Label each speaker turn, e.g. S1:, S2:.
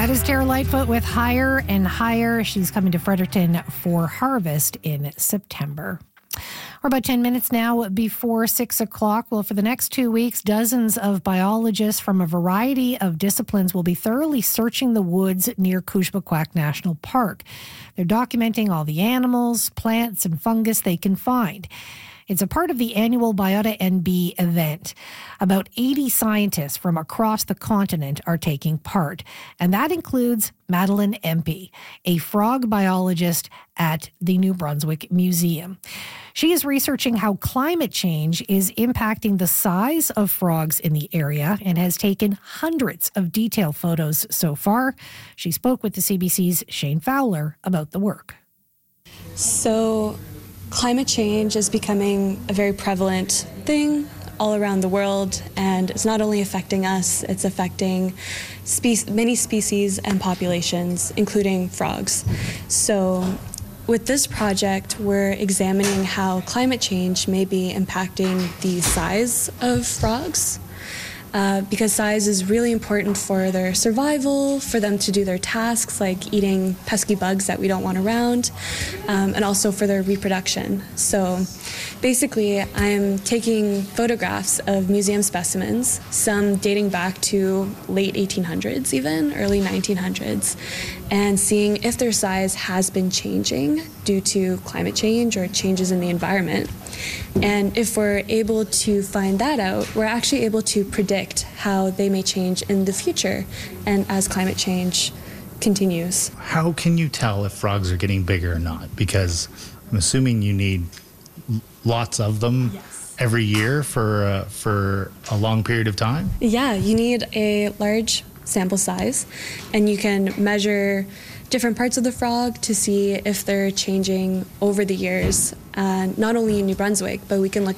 S1: That is Tara Lightfoot with Higher and Higher. She's coming to Fredericton for harvest in September. We're about 10 minutes now before 6 o'clock. Well, for the next 2 weeks, dozens of biologists from a variety of disciplines will be thoroughly searching the woods near Kujmaquak National Park. They're documenting all the animals, plants, and fungus they can find. It's a part of the annual Biota NB event. About 80 scientists from across the continent are taking part, and that includes Madeline Empey, a frog biologist at the New Brunswick Museum. She is researching how climate change is impacting the size of frogs in the area and has taken hundreds of detailed photos so far. She spoke with the CBC's Shane Fowler about the work.
S2: So, climate change is becoming a very prevalent thing all around the world, and it's not only affecting us, it's affecting many species and populations, including frogs. So with this project, we're examining how climate change may be impacting the size of frogs. Because size is really important for their survival, for them to do their tasks like eating pesky bugs that we don't want around, and also for their reproduction. So basically, I'm taking photographs of museum specimens, some dating back to late 1800s even, early 1900s, and seeing if their size has been changing due to climate change or changes in the environment. And if we're able to find that out, we're actually able to predict how they may change in the future and as climate change continues.
S3: How can you tell if frogs are getting bigger or not? Because I'm assuming you need lots of them every year for a long period of time? Yeah,
S2: you need a large sample size, and you can measure different parts of the frog to see if they're changing over the years, not only in New Brunswick, but we can look